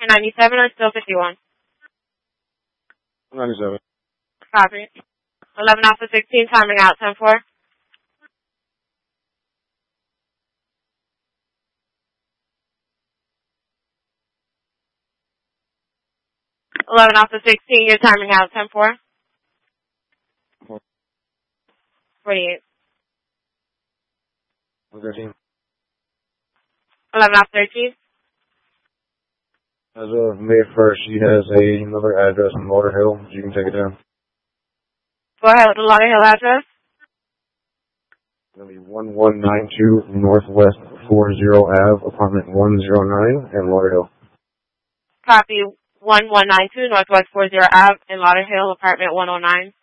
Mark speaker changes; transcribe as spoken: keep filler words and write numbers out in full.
Speaker 1: ninety-seven or still fifty-one?
Speaker 2: ninety-seven.
Speaker 1: Copy. eleven Alpha sixteen, timing out, ten four. eleven Alpha sixteen, you're timing out, ten four. forty-eight.
Speaker 2: thirteen.
Speaker 1: eleven Alpha thirteen.
Speaker 2: As of May first, she has a, another address in Lauderhill. You can take it down.
Speaker 1: Go ahead with the Lauderhill address.
Speaker 2: It's going to be one one nine two Northwest forty Ave, apartment one oh nine, in Lauderhill.
Speaker 1: Copy. one one nine two Northwest forty Ave in Lauderhill, apartment one oh nine.